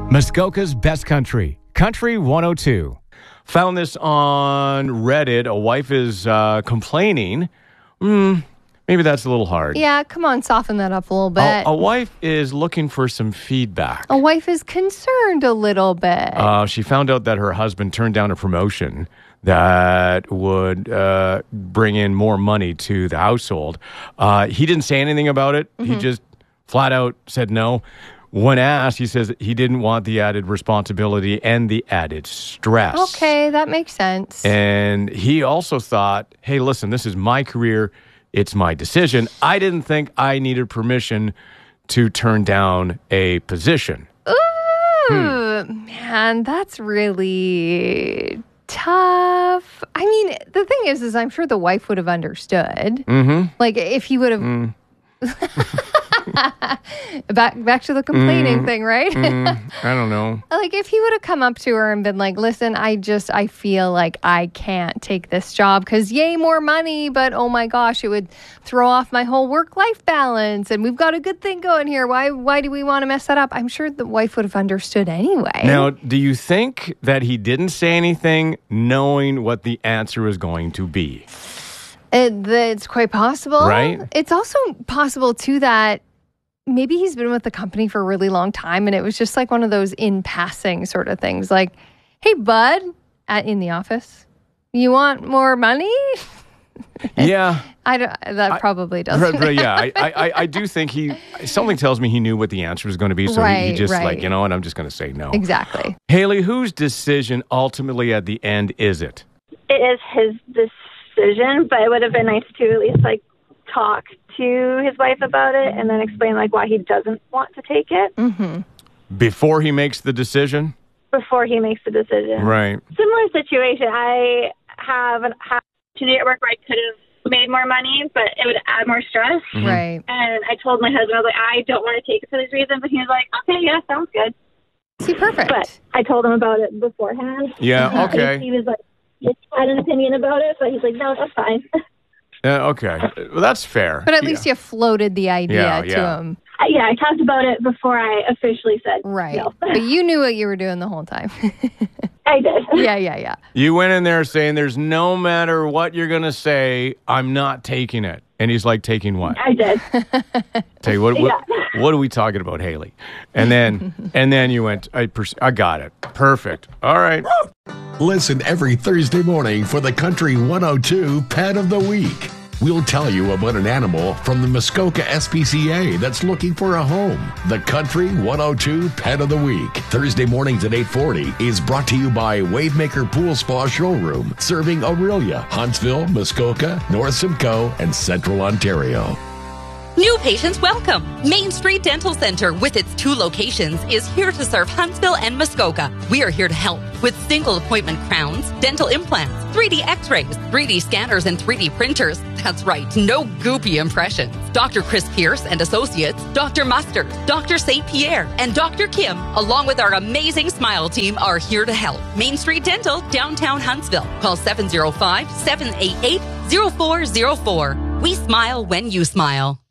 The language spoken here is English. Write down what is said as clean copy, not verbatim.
Muskoka's Best Country, Country 102. Found this on Reddit. A wife is complaining. Maybe that's a little hard. Yeah, come on, soften that up a little bit. A wife is looking for some feedback. A wife is concerned a little bit. She found out that her husband turned down a promotion that would bring in more money to the household. He didn't say anything about it. He just flat out said no. When asked, he says he didn't want the added responsibility and the added stress. Okay, that makes sense. And he also thought, hey, listen, this is my career. It's my decision. I didn't think I needed permission to turn down a position. Ooh, man, that's really tough. I mean, the thing is I'm sure the wife would have understood. Like, if he would have... Back to the complaining thing, right? I don't know. Like, if he would have come up to her and been like, listen, I feel like I can't take this job because yay, more money, but oh my gosh, it would throw off my whole work-life balance and we've got a good thing going here. Why do we want to mess that up? I'm sure the wife would have understood anyway. Now, do you think that he didn't say anything knowing what the answer was going to be? It's quite possible. Right? It's also possible, too, that maybe he's been with the company for a really long time and it was just like one of those in passing sort of things. Like, hey, bud, in the office, you want more money? Yeah. That probably doesn't. But yeah, I do think something tells me he knew what the answer was going to be. So he just like, you know, and I'm just going to say no. Exactly. Haley, whose decision ultimately at the end is it? It is his decision, but it would have been nice to at least like talk to his wife about it and then explain like why he doesn't want to take it. Before he makes the decision? Before he makes the decision. Right. Similar situation. I have an opportunity at work where I could have made more money, but it would add more stress. Right. And I told my husband, I was like, I don't want to take it for these reasons. And he was like, okay, yeah, sounds good. See, perfect. But I told him about it beforehand. Yeah, okay. He was like, he had an opinion about it, but he's like, no, that's fine. Okay. Well, that's fair. But at least you floated the idea to him. I talked about it before I officially said no. But you knew what you were doing the whole time. I did. Yeah. You went in there saying there's no matter what you're going to say, I'm not taking it. And he's like, taking what? I did. Tell you what are we talking about, Haley? And then you went, I got it. Perfect. All right. Listen every Thursday morning for the Country 102 Pet of the Week. We'll tell you about an animal from the Muskoka SPCA that's looking for a home. The Country 102 Pet of the Week, Thursday mornings at 8:40, is brought to you by Wavemaker Pool Spa Showroom, serving Orillia, Huntsville, Muskoka, North Simcoe, and Central Ontario. New patients welcome. Main Street Dental Center, with its 2 locations, is here to serve Huntsville and Muskoka. We are here to help with single appointment crowns, dental implants, 3D x-rays, 3D scanners, and 3D printers. That's right, no goopy impressions. Dr. Chris Pierce and Associates, Dr. Mustard, Dr. St. Pierre, and Dr. Kim, along with our amazing Smile team, are here to help. Main Street Dental, downtown Huntsville. Call 705-788-0404. We smile when you smile.